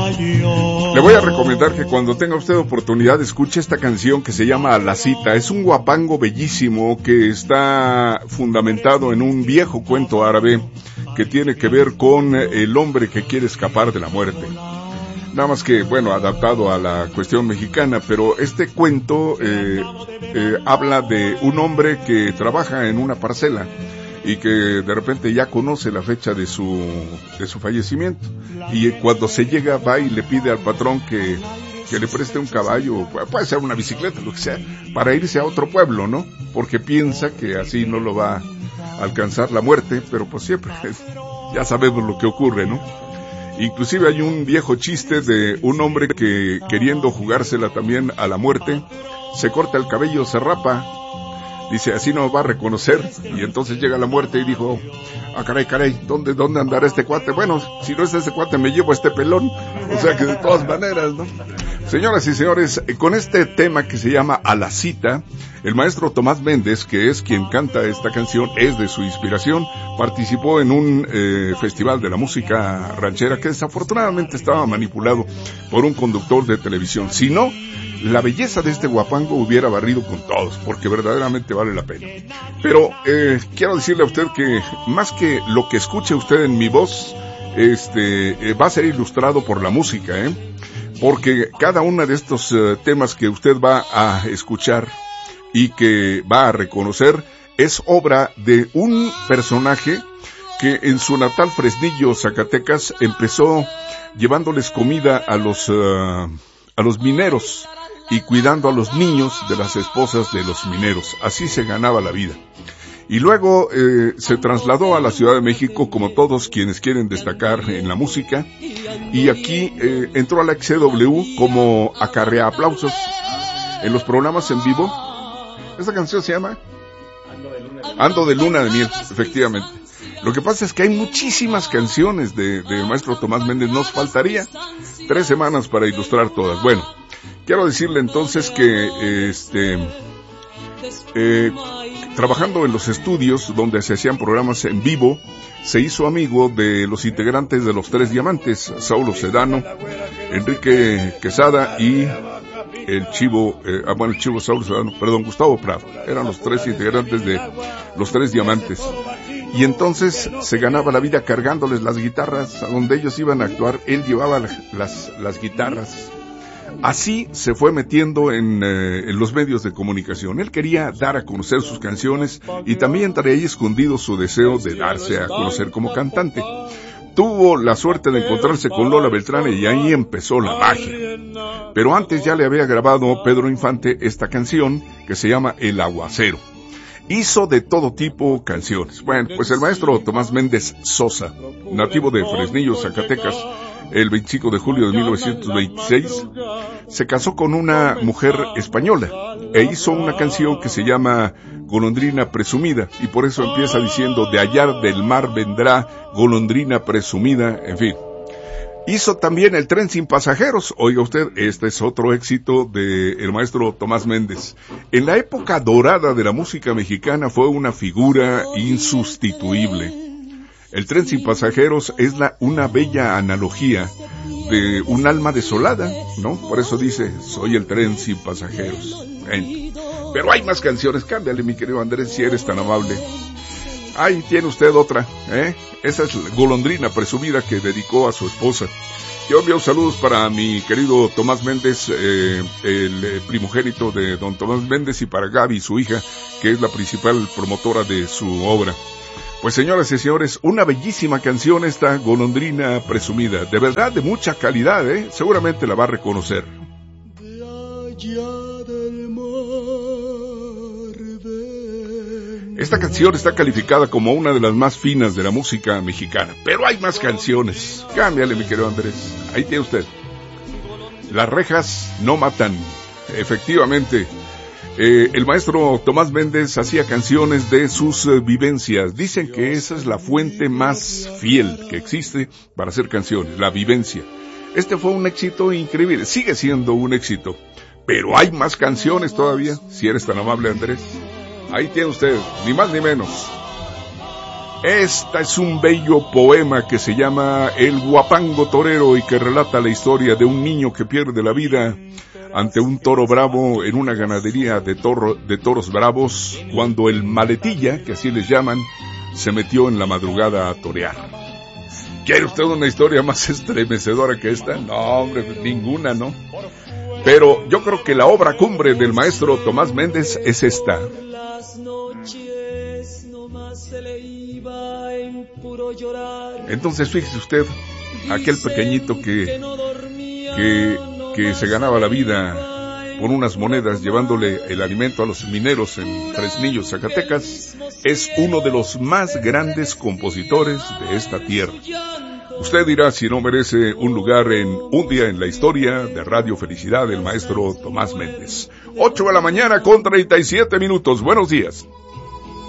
Le voy a recomendar que cuando tenga usted oportunidad escuche esta canción que se llama La Cita. Es un guapango bellísimo que está fundamentado en un viejo cuento árabe que tiene que ver con el hombre que quiere escapar de la muerte. Nada más que, bueno, adaptado a la cuestión mexicana, pero este cuento habla de un hombre que trabaja en una parcela y que de repente ya conoce la fecha de su fallecimiento, y cuando se llega va y le pide al patrón que le preste un caballo, puede ser una bicicleta, lo que sea, para irse a otro pueblo, ¿no? Porque piensa que así no lo va a alcanzar la muerte, pero pues siempre ya sabemos lo que ocurre, ¿no? Inclusive hay un viejo chiste de un hombre que, queriendo jugársela también a la muerte, se corta el cabello, se rapa. Dice, así no va a reconocer. Y entonces llega la muerte y dijo, caray, ¿dónde andará este cuate? Bueno, si no es este cuate, me llevo a este pelón. O sea que de todas maneras, ¿no? Señoras y señores, con este tema que se llama A la Cita, el maestro Tomás Méndez, que es quien canta esta canción, es de su inspiración, participó en un festival de la música ranchera que desafortunadamente estaba manipulado por un conductor de televisión. Si no, la belleza de este guapango hubiera barrido con todos, porque verdaderamente vale la pena. Pero quiero decirle a usted que más que lo que escuche usted en mi voz, va a ser ilustrado por la música, porque cada uno de estos temas que usted va a escuchar y que va a reconocer es obra de un personaje que en su natal Fresnillo, Zacatecas, empezó llevándoles comida a los mineros y cuidando a los niños de las esposas de los mineros. Así se ganaba la vida. Y luego se trasladó a la Ciudad de México, como todos quienes quieren destacar en la música, y aquí entró a la XCW como acarrea aplausos en los programas en vivo. Esta canción se llama Ando de Luna de Miel, efectivamente. Lo que pasa es que hay muchísimas canciones de maestro Tomás Méndez. Nos faltaría 3 semanas para ilustrar todas. Bueno, quiero decirle entonces que trabajando en los estudios donde se hacían programas en vivo, se hizo amigo de los integrantes de los Tres Diamantes, Saulo Sedano, Enrique Quesada y el Chivo Saulo Sedano, Gustavo Prado. Eran los 3 integrantes de los Tres Diamantes. Y entonces se ganaba la vida cargándoles las guitarras a donde ellos iban a actuar. Él llevaba las guitarras. Así se fue metiendo en los medios de comunicación. Él quería dar a conocer sus canciones y también traía escondido su deseo de darse a conocer como cantante. Tuvo la suerte de encontrarse con Lola Beltrán y ahí empezó la magia. Pero antes ya le había grabado Pedro Infante esta canción que se llama El Aguacero. Hizo de todo tipo canciones. Bueno, pues el maestro Tomás Méndez Sosa, nativo de Fresnillo, Zacatecas, el 25 de julio de 1926, se casó con una mujer española e hizo una canción que se llama Golondrina Presumida, y por eso empieza diciendo, de allá del mar vendrá golondrina presumida, en fin. Hizo también El Tren Sin Pasajeros. Oiga usted, este es otro éxito del maestro Tomás Méndez. En la época dorada de la música mexicana fue una figura insustituible. El Tren Sin Pasajeros es una bella analogía de un alma desolada, ¿no? Por eso dice, soy el tren sin pasajeros. Pero hay más canciones, cámbiale, mi querido Andrés, si eres tan amable. Ahí tiene usted otra, Esa es la Golondrina Presumida que dedicó a su esposa. Yo envío saludos para mi querido Tomás Méndez, el primogénito de don Tomás Méndez, y para Gaby, su hija, que es la principal promotora de su obra. Pues señoras y señores, una bellísima canción esta Golondrina Presumida, de verdad de mucha calidad, seguramente la va a reconocer. De allá del mar ven. Esta canción está calificada como una de las más finas de la música mexicana, pero hay más canciones. Cámbiale, mi querido Andrés, ahí tiene usted. Las rejas no matan, efectivamente. El maestro Tomás Méndez hacía canciones de sus vivencias. Dicen que esa es la fuente más fiel que existe para hacer canciones, la vivencia. Este fue un éxito increíble, sigue siendo un éxito, pero hay más canciones todavía, si eres tan amable, Andrés. Ahí tiene usted, ni más ni menos. Esta es un bello poema que se llama El Huapango Torero y que relata la historia de un niño que pierde la vida ante un toro bravo en una ganadería de toros bravos cuando el maletilla, que así les llaman, se metió en la madrugada a torear. ¿Quiere usted una historia más estremecedora que esta? No, hombre, ninguna, ¿no? Pero yo creo que la obra cumbre del maestro Tomás Méndez es esta. Entonces fíjese usted, aquel pequeñito que se ganaba la vida por unas monedas llevándole el alimento a los mineros en Fresnillo, Zacatecas, es uno de los más grandes compositores de esta tierra. Usted dirá si no merece un lugar en Un Día en la Historia de Radio Felicidad del maestro Tomás Méndez. 8 de la mañana con 37 minutos. Buenos días.